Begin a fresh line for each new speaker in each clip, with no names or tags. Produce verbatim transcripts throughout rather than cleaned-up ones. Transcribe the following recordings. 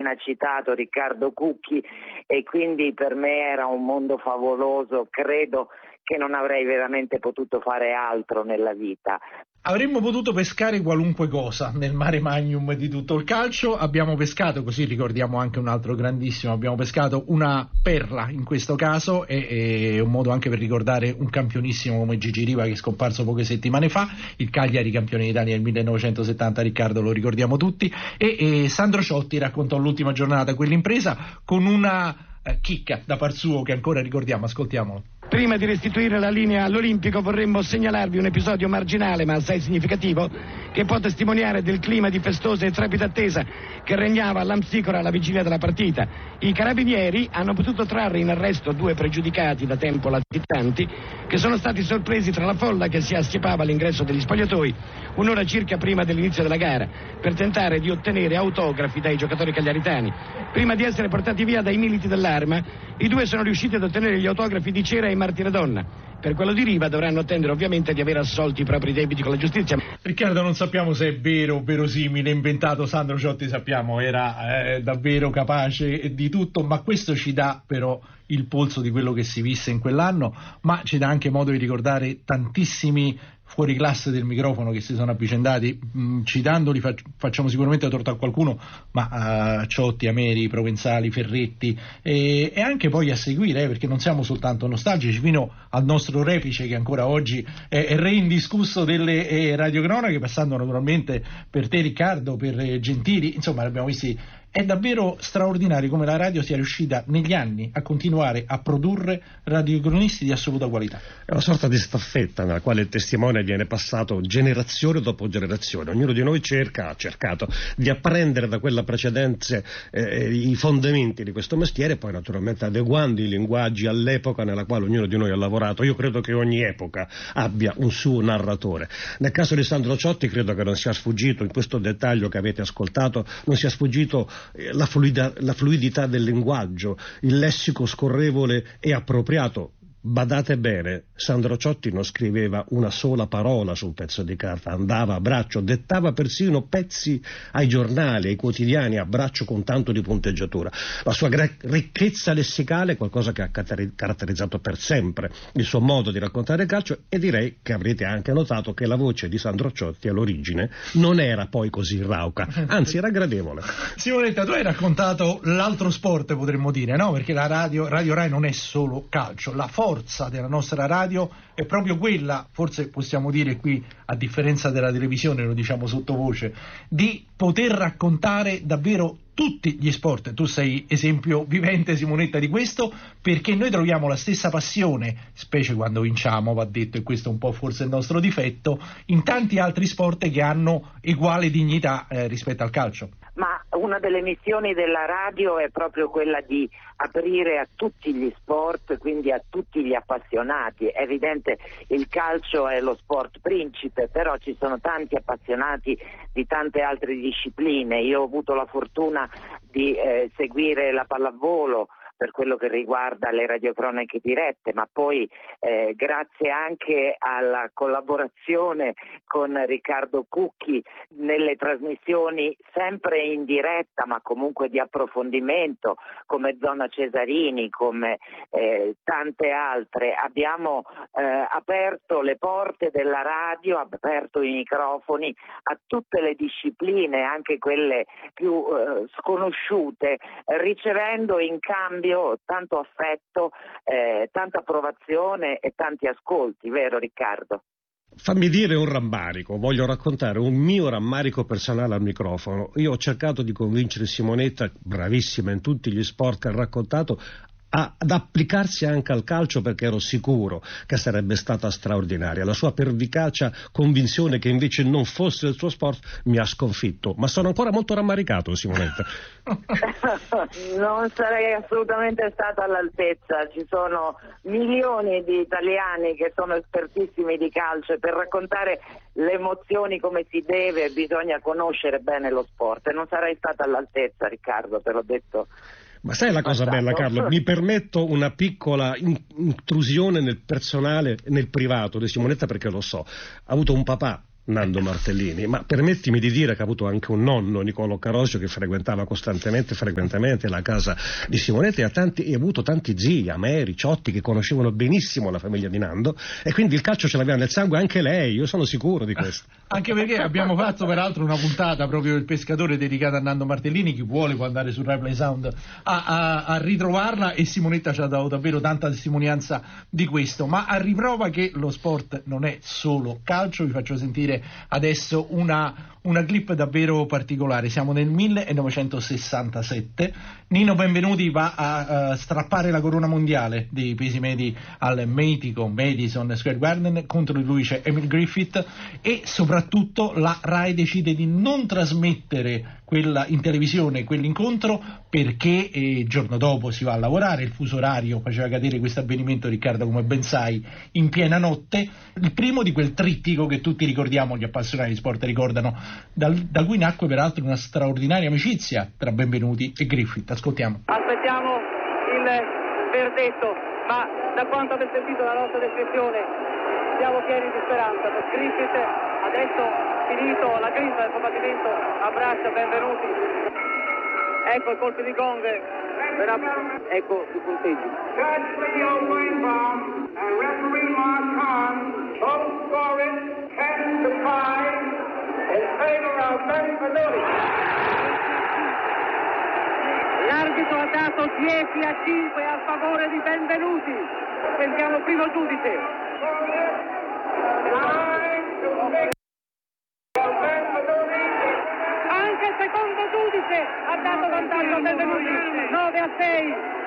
appena citato, Riccardo Cucchi, e quindi per me era un mondo favoloso. Credo che non avrei veramente potuto fare altro nella vita.
Avremmo potuto pescare qualunque cosa nel mare magnum di tutto il calcio. Abbiamo pescato, così ricordiamo anche un altro grandissimo, abbiamo pescato una perla in questo caso, e è un modo anche per ricordare un campionissimo come Gigi Riva, che è scomparso poche settimane fa, il Cagliari campione d'Italia nel millenovecentosettanta, Riccardo, lo ricordiamo tutti, e, e Sandro Ciotti raccontò l'ultima giornata quell'impresa con una eh, chicca da par suo che ancora ricordiamo. Ascoltiamolo.
Prima di restituire la linea all'Olimpico vorremmo segnalarvi un episodio marginale ma assai significativo che può testimoniare del clima di festosa e trepida attesa che regnava all'Amsicora alla vigilia della partita. I carabinieri hanno potuto trarre in arresto due pregiudicati da tempo latitanti che sono stati sorpresi tra la folla che si assiepava all'ingresso degli spogliatoi un'ora circa prima dell'inizio della gara per tentare di ottenere autografi dai giocatori cagliaritani. Prima di essere portati via dai militi dell'Arma, i due sono riusciti ad ottenere gli autografi di Cera e Martire Donna. Per quello di Riva dovranno attendere ovviamente di aver assolti i propri debiti con la giustizia.
Riccardo, non sappiamo se è vero, verosimile, inventato. Sandro Ciotti sappiamo era eh, davvero capace di tutto, ma questo ci dà però il polso di quello che si visse in quell'anno, ma ci dà anche modo di ricordare tantissimi fuori classe del microfono che si sono avvicendati. Mh, citandoli fac- facciamo sicuramente torto a qualcuno, ma uh, Ciotti, Ameri, Provenzali, Ferretti, e, e anche poi a seguire, eh, perché non siamo soltanto nostalgici, fino al nostro repice che ancora oggi è, è re indiscusso delle eh, radiocronache, passando naturalmente per te, Riccardo, per eh, Gentili, insomma l'abbiamo visti. È davvero straordinario come la radio sia riuscita negli anni a continuare a produrre radiocronisti di assoluta qualità.
È una sorta di staffetta nella quale il testimone viene passato generazione dopo generazione. Ognuno di noi cerca, ha cercato di apprendere da quella precedente eh, i fondamenti di questo mestiere, poi naturalmente adeguando i linguaggi all'epoca nella quale ognuno di noi ha lavorato. Io credo che ogni epoca abbia un suo narratore. Nel caso di Sandro Ciotti credo che non sia sfuggito, in questo dettaglio che avete ascoltato, non sia sfuggito La, fluida, la fluidità del linguaggio, il lessico scorrevole e appropriato. Badate bene, Sandro Ciotti non scriveva una sola parola sul pezzo di carta, andava a braccio, dettava persino pezzi ai giornali, ai quotidiani a braccio con tanto di punteggiatura. La sua gra- ricchezza lessicale è qualcosa che ha cater- caratterizzato per sempre il suo modo di raccontare il calcio, e direi che avrete anche notato che la voce di Sandro Ciotti all'origine non era poi così rauca, anzi era gradevole.
Simonetta, tu hai raccontato l'altro sport, potremmo dire, no? Perché la radio, Radio Rai non è solo calcio, la forza della nostra radio è proprio quella, forse possiamo dire qui, a differenza della televisione, lo diciamo sottovoce, di poter raccontare davvero tutti gli sport. Tu sei esempio vivente, Simonetta, di questo, perché noi troviamo la stessa passione, specie quando vinciamo, va detto, e questo è un po' forse il nostro difetto, in tanti altri sport che hanno uguale dignità eh, rispetto al calcio.
Ma una delle missioni della radio è proprio quella di aprire a tutti gli sport, quindi a tutti gli appassionati. È evidente, il calcio è lo sport principe, però ci sono tanti appassionati di tante altre discipline. Io ho avuto la fortuna di eh, seguire la pallavolo per quello che riguarda le radiocronache dirette, ma poi eh, grazie anche alla collaborazione con Riccardo Cucchi nelle trasmissioni sempre in diretta, ma comunque di approfondimento, come Zona Cesarini, come eh, tante altre, abbiamo eh, aperto le porte della radio, aperto i microfoni a tutte le discipline, anche quelle più eh, sconosciute, ricevendo in cambio tanto affetto, eh, tanta approvazione e tanti ascolti, vero Riccardo?
Fammi dire un rammarico, voglio raccontare un mio rammarico personale al microfono. Io ho cercato di convincere Simonetta, bravissima in tutti gli sport che ha raccontato, A, ad applicarsi anche al calcio, perché ero sicuro che sarebbe stata straordinaria. La sua pervicacia convinzione che invece non fosse il suo sport mi ha sconfitto, ma sono ancora molto rammaricato, Simonetta.
Non sarei assolutamente stata all'altezza, ci sono milioni di italiani che sono espertissimi di calcio, e per raccontare le emozioni come si deve bisogna conoscere bene lo sport, e non sarei stata all'altezza, Riccardo, te l'ho detto.
Ma sai la cosa bella, Carlo? Mi permetto una piccola intrusione nel personale, nel privato di Simonetta, perché lo so. Ha avuto un papà Nando Martellini, ma permettimi di dire che ha avuto anche un nonno, Nicolò Carosio, che frequentava costantemente, frequentemente la casa di Simonetti, e ha, tanti, e ha avuto tanti zii, Ameri, Ciotti, che conoscevano benissimo la famiglia di Nando, e quindi il calcio ce l'aveva nel sangue anche lei, io sono sicuro di questo.
Anche perché abbiamo fatto peraltro una puntata proprio Il pescatore dedicata a Nando Martellini, chi vuole può andare su Rai Play Sound a, a, a ritrovarla, e Simonetta ci ha dato davvero tanta testimonianza di questo. Ma a riprova che lo sport non è solo calcio, vi faccio sentire adesso una, una clip davvero particolare. Siamo nel millenovecentosessantasette, Nino Benvenuti va a, a strappare la corona mondiale dei pesi medi al mitico Madison Square Garden, contro di lui c'è Emil Griffith, e soprattutto la Rai decide di non trasmettere quella in televisione quell'incontro, perché eh, il giorno dopo si va a lavorare, il fuso orario faceva cadere questo avvenimento, Riccardo, come ben sai, in piena notte, il primo di quel trittico che tutti ricordiamo, gli appassionati di sport ricordano, dal, da cui nacque peraltro una straordinaria amicizia tra Benvenuti e Griffith. Ascoltiamo.
Aspettiamo il verdetto, ma da quanto avete sentito la nostra descrizione siamo pieni di speranza. Per Griffith adesso, finito la grinta del combattimento, abbraccia Benvenuti. Ecco il colpo di gong, verrà... ecco i punteggi. L'arbitro ha dato dieci a cinque a favore di Benvenuti. Sentiamo il primo giudice. Anche il secondo giudice ha dato vantaggio a Benvenuti, nove a sei.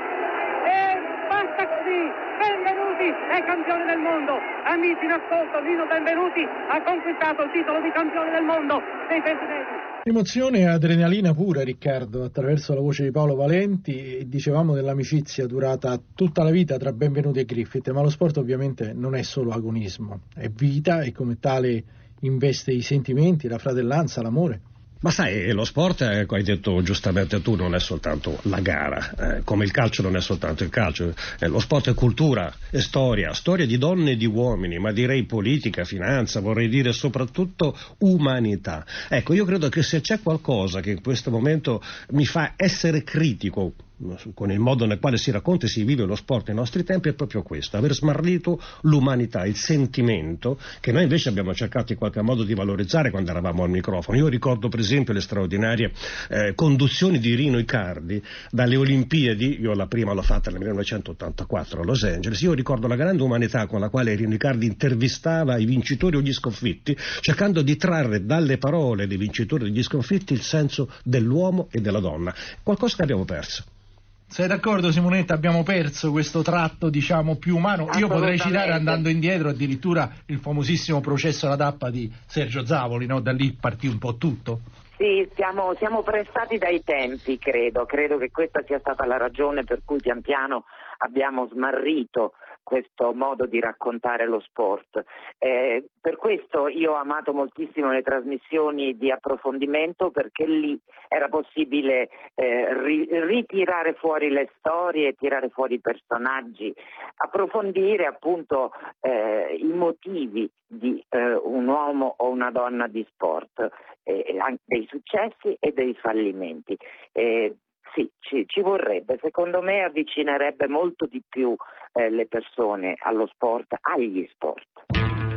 E basta così, Benvenuti è campione del mondo. Amici in ascolto, Nino Benvenuti ha conquistato il titolo di campione del mondo dei pesi medi.
Emozione e adrenalina pura, Riccardo, attraverso la voce di Paolo Valenti, e dicevamo dell'amicizia durata tutta la vita tra Benvenuti e Griffith, ma lo sport ovviamente non è solo agonismo, è vita, e come tale investe i sentimenti, la fratellanza, l'amore.
Ma sai, lo sport, eh, hai detto giustamente tu, non è soltanto la gara, eh, come il calcio non è soltanto il calcio, eh, lo sport è cultura, è storia, storia di donne e di uomini, ma direi politica, finanza, vorrei dire soprattutto umanità. Ecco, io credo che se c'è qualcosa che in questo momento mi fa essere critico con il modo nel quale si racconta e si vive lo sport nei nostri tempi, è proprio questo, aver smarrito l'umanità, il sentimento che noi invece abbiamo cercato in qualche modo di valorizzare quando eravamo al microfono. Io ricordo per esempio le straordinarie eh, conduzioni di Rino Icardi dalle Olimpiadi, io la prima l'ho fatta nel millenovecentottantaquattro a Los Angeles, io ricordo la grande umanità con la quale Rino Icardi intervistava i vincitori o gli sconfitti, cercando di trarre dalle parole dei vincitori e degli sconfitti il senso dell'uomo e della donna, qualcosa che abbiamo perso.
Sei d'accordo, Simonetta? Abbiamo perso questo tratto, diciamo, più umano. Io potrei citare, andando indietro, addirittura il famosissimo processo alla tappa di Sergio Zavoli, no? Da lì partì un po' tutto.
Sì, siamo, siamo pressati dai tempi, credo. Credo che questa sia stata la ragione per cui pian piano abbiamo smarrito questo modo di raccontare lo sport. Eh, per questo io ho amato moltissimo le trasmissioni di approfondimento, perché lì era possibile eh, ri- ritirare fuori le storie, tirare fuori i personaggi, approfondire appunto eh, i motivi di eh, un uomo o una donna di sport, eh, dei successi e dei fallimenti. Eh, Sì, ci, ci vorrebbe, secondo me avvicinerebbe molto di più eh, le persone allo sport, agli sport.